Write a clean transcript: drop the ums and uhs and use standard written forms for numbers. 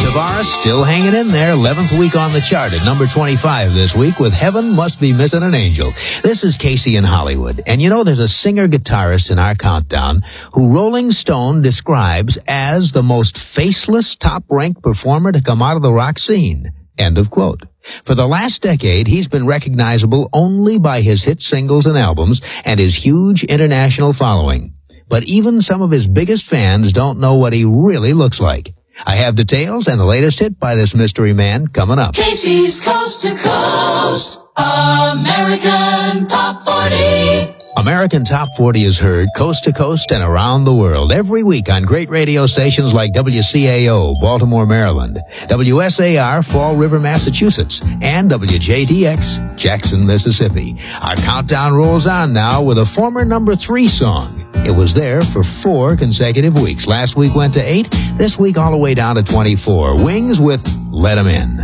Tavares still hanging in there, 11th week on the chart at number 25 this week with Heaven Must Be Missing an Angel. This is Casey in Hollywood. And you know, there's a singer-guitarist in our countdown who Rolling Stone describes as the most faceless top-ranked performer to come out of the rock scene. End of quote. For the last decade, he's been recognizable only by his hit singles and albums and his huge international following. But even some of his biggest fans don't know what he really looks like. I have details and the latest hit by this mystery man coming up. Casey's Coast to Coast American Top 40. American Top 40 is heard coast to coast and around the world every week on great radio stations like WCAO, Baltimore, Maryland, WSAR, Fall River, Massachusetts, and WJTX, Jackson, Mississippi. Our countdown rolls on now with a former number 3 song. It was there for 4 consecutive weeks. Last week went to 8, this week all the way down to 24. Wings with Let 'Em In.